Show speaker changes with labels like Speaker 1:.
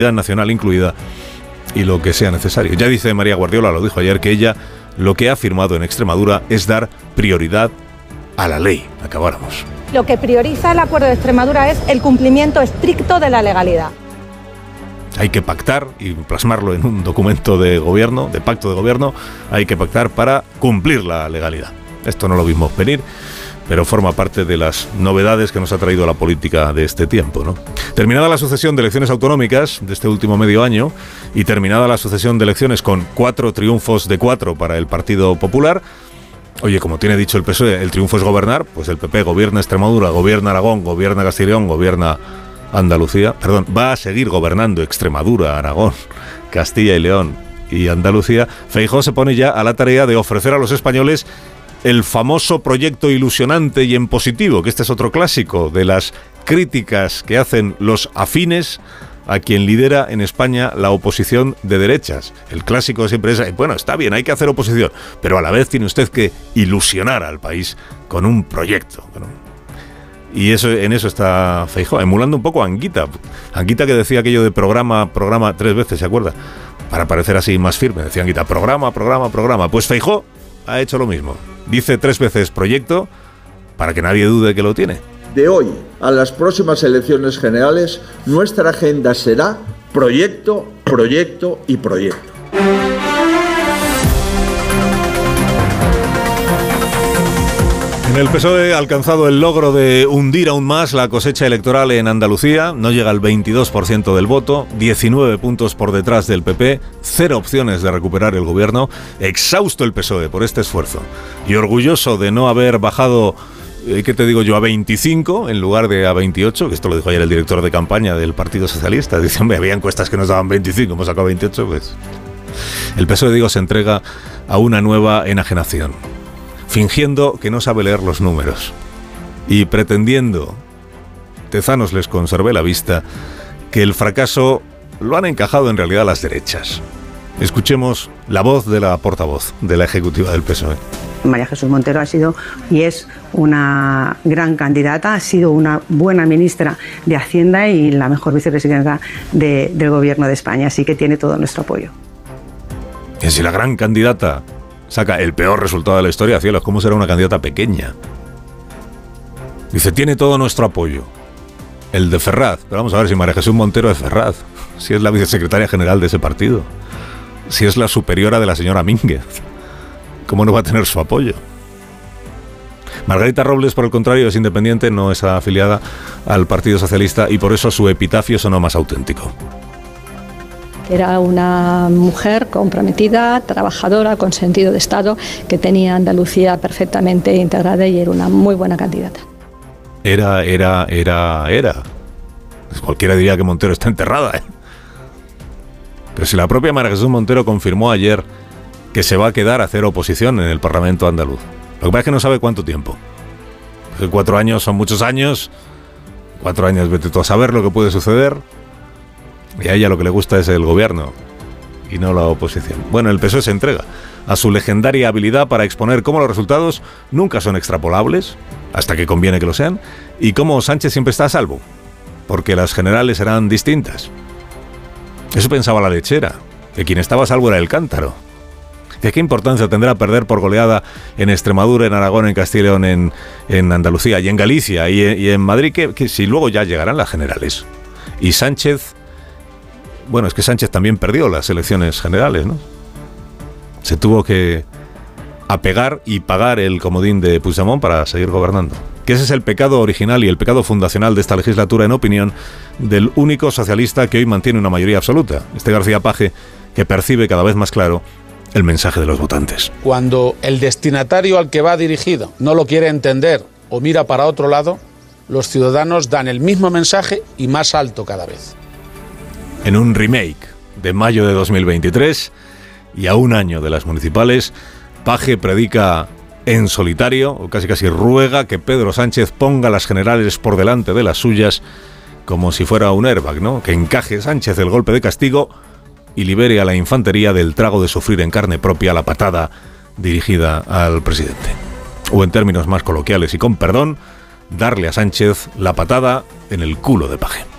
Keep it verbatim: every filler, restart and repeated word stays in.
Speaker 1: nacional incluida y lo que sea necesario. Ya dice María Guardiola, lo dijo ayer, que ella lo que ha firmado en Extremadura es dar prioridad a la ley. Acabáramos.
Speaker 2: Lo que prioriza el Acuerdo de Extremadura es el cumplimiento estricto de la legalidad.
Speaker 1: Hay que pactar y plasmarlo en un documento de gobierno, de pacto de gobierno, hay que pactar para cumplir la legalidad. Esto no lo vimos venir, pero forma parte de las novedades que nos ha traído la política de este tiempo, ¿no? Terminada la sucesión de elecciones autonómicas de este último medio año y terminada la sucesión de elecciones con cuatro triunfos de cuatro para el Partido Popular, oye, como tiene dicho el P S O E, el triunfo es gobernar, pues el P P gobierna Extremadura, gobierna Aragón, gobierna Castilla y León, gobierna Andalucía, perdón, va a seguir gobernando Extremadura, Aragón, Castilla y León y Andalucía. Feijóo se pone ya a la tarea de ofrecer a los españoles el famoso proyecto ilusionante y en positivo, que este es otro clásico de las críticas que hacen los afines a quien lidera en España la oposición de derechas. El clásico siempre es, bueno, está bien, hay que hacer oposición, pero a la vez tiene usted que ilusionar al país con un proyecto. Bueno, y eso, en eso está Feijóo, emulando un poco a Anguita. Anguita, que decía aquello de programa, programa tres veces, ¿se acuerda? Para parecer así más firme, decía Anguita, programa, programa, programa. Pues Feijóo ha hecho lo mismo. Dice tres veces proyecto para que nadie dude que lo tiene.
Speaker 3: De hoy a las próximas elecciones generales, nuestra agenda será proyecto, proyecto y proyecto.
Speaker 1: En el P S O E ha alcanzado el logro de hundir aún más la cosecha electoral en Andalucía. No llega al veintidós por ciento del voto, diecinueve puntos por detrás del P P, cero opciones de recuperar el gobierno. Exhausto el P S O E por este esfuerzo y orgulloso de no haber bajado, eh, ¿qué te digo yo?, a veinticinco en lugar de a veintiocho, que esto lo dijo ayer el director de campaña del Partido Socialista. Dice, hombre, había encuestas que nos daban veinticinco, hemos sacado veintiocho, pues... El P S O E, digo, se entrega a una nueva enajenación, fingiendo que no sabe leer los números y pretendiendo, Tezanos les conservé la vista, que el fracaso lo han encajado en realidad las derechas. Escuchemos la voz de la portavoz de la ejecutiva del P S O E.
Speaker 4: María Jesús Montero ha sido y es una gran candidata, ha sido una buena ministra de Hacienda y la mejor vicepresidenta de, del Gobierno de España, así que tiene todo nuestro apoyo.
Speaker 1: Y si la gran candidata saca el peor resultado de la historia, cielos, ¿cómo será una candidata pequeña? Dice, tiene todo nuestro apoyo. El de Ferraz. Pero vamos a ver si María Jesús Montero es Ferraz. Si es la vicesecretaria general de ese partido. Si es la superiora de la señora Mínguez. ¿Cómo no va a tener su apoyo? Margarita Robles, por el contrario, es independiente, no es afiliada al Partido Socialista y por eso su epitafio sonó más auténtico.
Speaker 5: Era una mujer comprometida, trabajadora, con sentido de Estado, que tenía Andalucía perfectamente integrada y era una muy buena candidata.
Speaker 1: Era, era, era, era. Cualquiera diría que Montero está enterrada, ¿eh? Pero si la propia María Jesús Montero confirmó ayer que se va a quedar a hacer oposición en el Parlamento andaluz. Lo que pasa es que no sabe cuánto tiempo. Porque cuatro años son muchos años. Cuatro años, vete tú a saber lo que puede suceder. Y a ella lo que le gusta es el gobierno y no la oposición. Bueno, el P S O E se entrega a su legendaria habilidad para exponer cómo los resultados nunca son extrapolables, hasta que conviene que lo sean, y cómo Sánchez siempre está a salvo, porque las generales serán distintas. Eso pensaba la lechera, que quien estaba a salvo era el cántaro. ¿De qué importancia tendrá perder por goleada en Extremadura, en Aragón, en Castilla y León, en, en Andalucía y en Galicia y en, y en Madrid, que, que si luego ya llegarán las generales? Y Sánchez... Bueno, es que Sánchez también perdió las elecciones generales, ¿no? Se tuvo que apegar y pagar el comodín de Puigdemont para seguir gobernando. Que ese es el pecado original y el pecado fundacional de esta legislatura, en opinión del único socialista que hoy mantiene una mayoría absoluta, este García Page, que percibe cada vez más claro el mensaje de los votantes.
Speaker 6: Cuando el destinatario al que va dirigido no lo quiere entender o mira para otro lado, los ciudadanos dan el mismo mensaje y más alto cada vez.
Speaker 1: En un remake de mayo de dos mil veintitrés y a un año de las municipales, Page predica en solitario, o casi casi ruega que Pedro Sánchez ponga las generales por delante de las suyas como si fuera un airbag, ¿no? Que encaje Sánchez el golpe de castigo y libere a la infantería del trago de sufrir en carne propia la patada dirigida al presidente. O en términos más coloquiales y con perdón, darle a Sánchez la patada en el culo de Page.